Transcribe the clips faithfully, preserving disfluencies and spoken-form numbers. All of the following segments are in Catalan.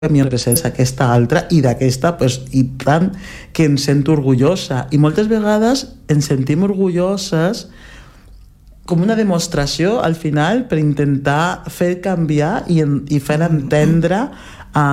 mi representa aquesta altra i d'aquesta, pues, i tant que em sento orgullosa, i moltes vegades ens sentim orgulloses com una demostració al final per intentar fer canviar i, i fer entendre a,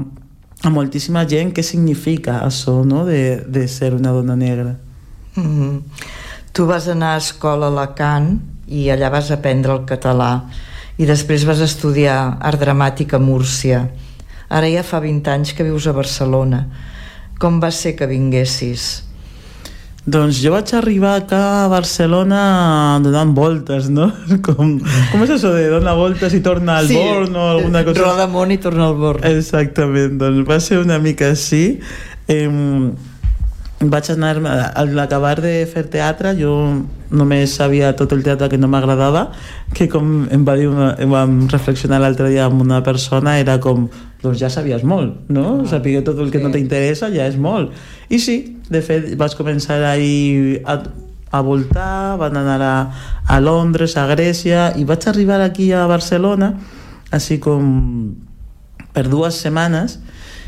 a moltíssima gent què significa això, no? de, de ser una dona negra. Mm-hmm. Tu vas anar a escola a Alacant i allà vas aprendre el català i després vas estudiar art dramàtic a Múrcia. Ara ja fa vint anys que vius a Barcelona. Com va ser que vinguessis? Doncs jo vaig arribar acá a Barcelona donant voltes, no? Com, com és això de donar voltes i torna al sí, Born o alguna cosa? Roda món i torna al Born. Exactament, doncs va ser una mica així. Eh, vaig anar, a l'acabar de fer teatre, jo només sabia tot el teatre que no m'agradava, que com em va dir, una, em vam reflexionar l'altre dia amb una persona, era com, doncs ja sabies molt, no? Ah, saber tot el que sí. no t'interessa ja és molt. I sí, de fet vaig començar ahir a, a voltar, van anar a, a Londres, a Grècia, i vaig arribar aquí a Barcelona així com per dues setmanes.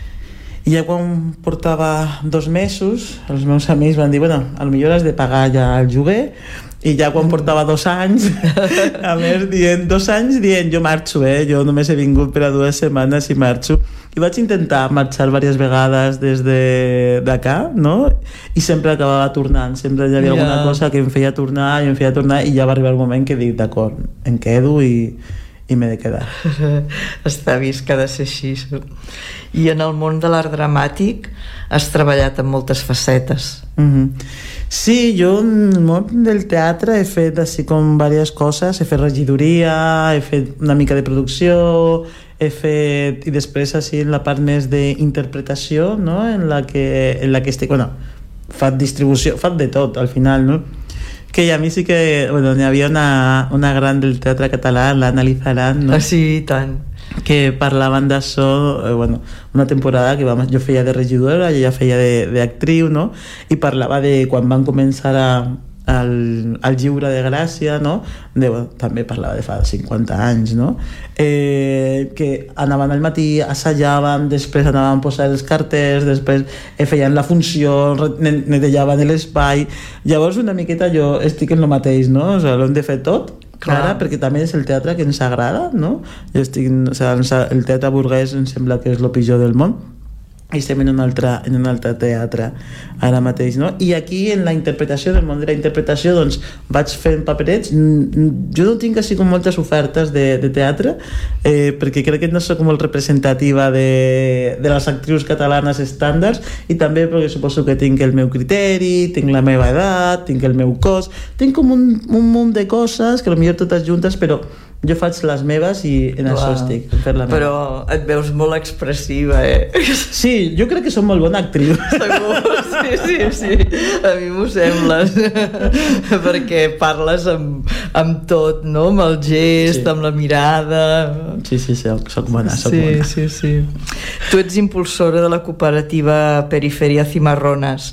I ja quan portava dos mesos els meus amics van dir, bueno, potser has de pagar ja el lloguer, i ja quan portava dos anys a més dient, dos anys dient jo marxo, eh? jo només he vingut per a dues setmanes i marxo, i vaig intentar marxar diverses vegades des de d'acá, no? I sempre acabava tornant, sempre hi havia yeah. alguna cosa que em feia tornar i em feia tornar, i ja va arribar el moment que dic, d'acord, em quedo i i m'he de quedar. Està vist que ha de ser així. I en el món de l'art dramàtic has treballat en moltes facetes. Mm-hmm. Sí, jo en el món del teatre he fet així com diverses coses, he fet regidoria, he fet una mica de producció, he fet, i després així en la part més d'interpretació, no? en la que, en la que estic, bueno, faig distribució, faig de tot al final, no? Que a mi sí que, bueno, n'hi havia una, una gran del teatre català, l'Anna Lizaran, no? Ah, sí, tant. Que parlaven d'això, eh, bueno, una temporada que vam, jo feia de regidora i ella feia d'actriu, no? I parlava de quan van començar a, al, al Lliure de Gràcia, no? De, bueno, també parlava de fa cinquanta anys, no? Eh, que anaven al matí, assajaven, després anaven a posar els cartells, després eh, feien la funció, netejaven l'espai. Llavors una miqueta jo estic en el mateix, no? O sigui, l'hem de fer tot, clar, perquè també és el teatre que ens agrada, no? Jo estic, o sigui, el teatre burguès em sembla que és el pitjor del món, i estem en un altre, en un altre teatre ara mateix, no? I aquí en la interpretació, en el món de la interpretació, doncs vaig fent paperets. Jo no tinc així com moltes ofertes de, de teatre, eh, perquè crec que no soc molt representativa de, de les actrius catalanes estàndards, i també perquè suposo que tinc el meu criteri, tinc la meva edat, tinc el meu cos, tinc com un, un munt de coses que potser totes juntes, però jo faig les meves i en wow. això estic, en fer la meva. Però et veus molt expressiva, eh? Sí, jo crec que som molt bona actriu. Segur, sí, sí, sí. A mi m'ho sembles. Perquè parles amb, amb tot, no? Amb el gest, sí. amb la mirada. Sí, sí, sí, soc bona, soc sí, bona. Sí, sí, sí. Tu ets impulsora de la cooperativa Periferia Cimarrones,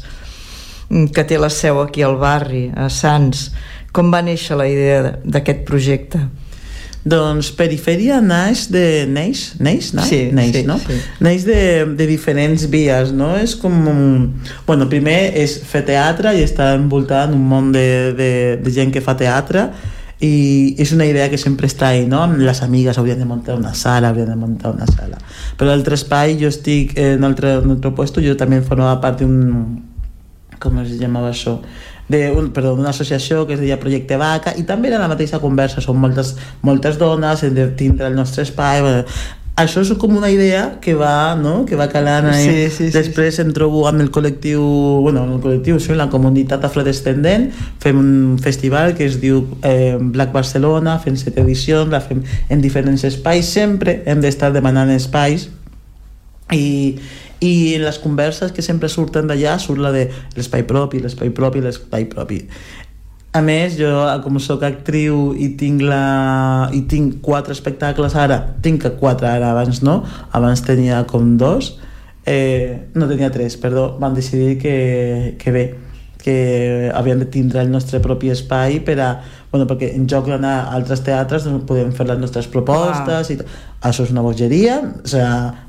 que té la seu aquí al barri, a Sants. Com va néixer la idea d'aquest projecte? Doncs Periferia naix de... Neix? Neix? No? Sí, neix, sí, no? sí. Neix de, de diferents vies, no? És com... Bueno, primer és fer teatre i estar envoltat en un món de, de, de gent que fa teatre, i és una idea que sempre està ahí, no? Les amigues haurien de muntar una sala, haurien de muntar una sala. Però l'altre espai, jo estic en un altre, en altre puesto, jo també formava part d'un... Com es llamava això? De un, perdó, d'una associació que es deia Projecte Vaca, i també era la mateixa conversa, són moltes, moltes dones, hem de tindre el nostre espai. Això és com una idea que va, no? que va calant ahí. Sí, sí, després sí, sí. em trobo amb el col·lectiu, bueno, amb el col·lectiu, sí, la comunitat afrodescendent, fem un festival que es diu eh, Black Barcelona, fem set edicions, la fem en diferents espais, sempre hem d'estar demanant espais, i i en les converses que sempre surten d'allà surt la de l'espai propi, l'espai propi, l'espai propi. A més, jo com soc actriu i tinc la i tinc quatre espectacles ara, tinc quatre ara, abans no, abans tenia com dos, eh, no tenia tres, perdó, van decidir que, que bé, que havíem de tindre el nostre propi espai per a, bueno, perquè en joc d'anar a altres teatres doncs podem fer les nostres propostes, ah. i això és una bogeria, o sigui,